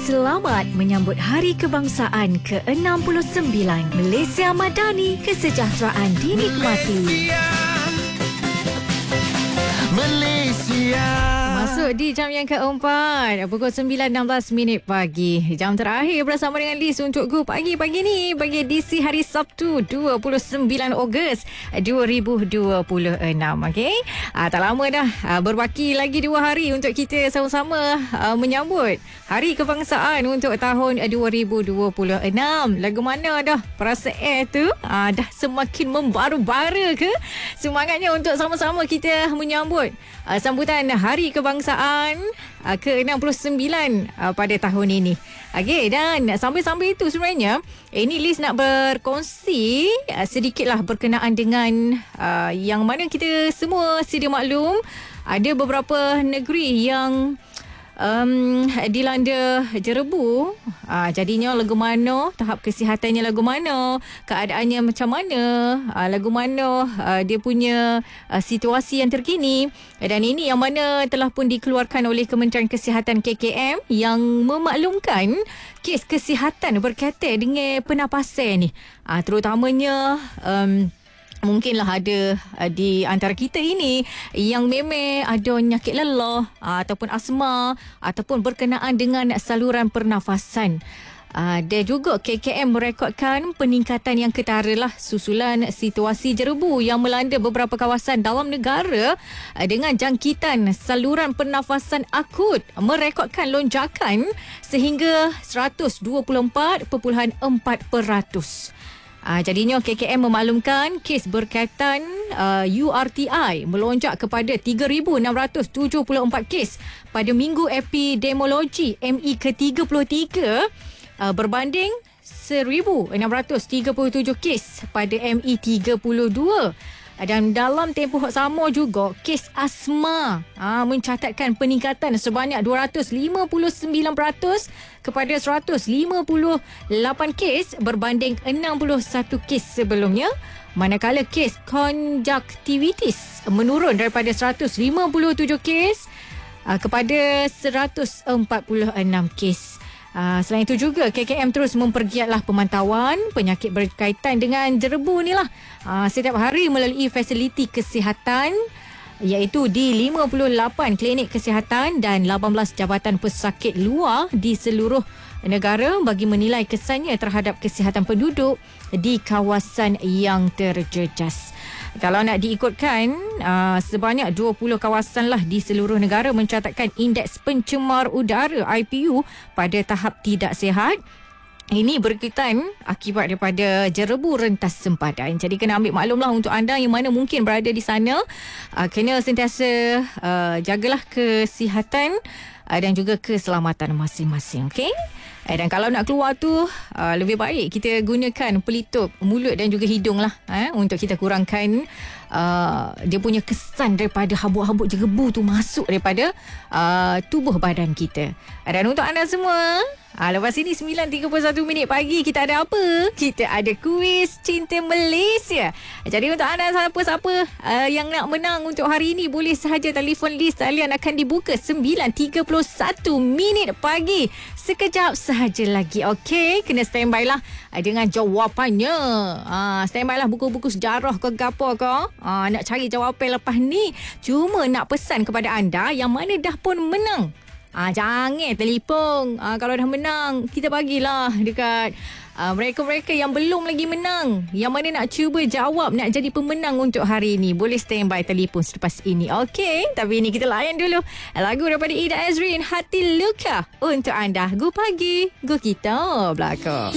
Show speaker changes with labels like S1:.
S1: Selamat menyambut Hari Kebangsaan ke-69. Malaysia Madani, kesejahteraan dinikmati. Masuk di jam yang keempat, pukul 9.16 pagi. Jam terakhir bersama dengan Liz untuk Go Pagi ni bagi edisi hari Sabtu 29 Ogos 2026. Okey. Tak lama dah, berbaki lagi 2 hari untuk kita sama-sama menyambut Hari Kebangsaan untuk tahun 2026. Lagu mana dah perasaan tu? Dah semakin membara-bara ke? Semangatnya untuk sama-sama kita menyambut sambutan Hari Kebangsaan ke-69 pada tahun ini. Okey, dan sambil-sambil itu sebenarnya ini Liz nak berkongsi sedikitlah berkenaan dengan yang mana kita semua sedia maklum ada beberapa negeri yang dilanda jerebu. Jadinya lagu mana, tahap kesihatannya lagu mana, keadaannya macam mana, lagu mana dia punya situasi yang terkini. Dan ini yang mana telah pun dikeluarkan oleh Kementerian Kesihatan KKM yang memaklumkan kes kesihatan berkaitan dengan pernafasan ni. Terutamanya mungkinlah ada di antara kita ini yang memang ada penyakit lelah ataupun asma ataupun berkenaan dengan saluran pernafasan. Dan juga KKM merekodkan peningkatan yang ketara lah susulan situasi jerebu yang melanda beberapa kawasan dalam negara dengan jangkitan saluran pernafasan akut merekodkan lonjakan sehingga 124.4%. Jadinya KKM memaklumkan kes berkaitan URTI melonjak kepada 3,674 kes pada Minggu Epidemiologi ME ke-33 berbanding 1,637 kes pada ME 32. Dan dalam tempoh sama juga, kes asma mencatatkan peningkatan sebanyak 259% kepada 158 kes berbanding 61 kes sebelumnya. Manakala kes konjaktivitis menurun daripada 157 kes kepada 146 kes. Selain itu juga KKM terus mempergiatlah pemantauan penyakit berkaitan dengan jerebu ni lah setiap hari melalui fasiliti kesihatan iaitu di 58 klinik kesihatan dan 18 jabatan pesakit luar di seluruh negara bagi menilai kesannya terhadap kesihatan penduduk di kawasan yang terjejas. Kalau nak diikutkan, sebanyak 20 kawasan lah di seluruh negara mencatatkan indeks pencemar udara IPU pada tahap tidak sihat. Ini berkaitan akibat daripada jerebu rentas sempadan. Jadi kena ambil maklumlah untuk anda yang mana mungkin berada di sana. Kena sentiasa jagalah kesihatan dan juga keselamatan masing-masing. Okey? Dan kalau nak keluar tu lebih baik kita gunakan pelitup mulut dan juga hidung lah untuk kita kurangkan dia punya kesan daripada habuk-habuk jerebu tu masuk daripada tubuh badan kita. Dan untuk anda semua, lepas ini 9.31 pagi kita ada apa? Kita ada kuis Cinta Malaysia. Jadi untuk anda siapa-siapa yang nak menang untuk hari ini, boleh sahaja telefon Liz. Talian akan dibuka 9.31 pagi. Sekejap sahaja lagi. Okey, kena standby lah dengan jawapannya. Standby lah buku-buku sejarah ke apa ke. Nak cari jawapan lepas ni. Cuma nak pesan kepada anda yang mana dah pun menang. Jangan telefon. Kalau dah menang, kita bagilah dekat mereka-mereka yang belum lagi menang, yang mana nak cuba jawab, nak jadi pemenang untuk hari ini. Boleh standby telefon selepas ini. Okey, tapi ini kita layan dulu lagu daripada Ida Azrin, Hati Luka untuk anda. Go Pagi, go kita belakang.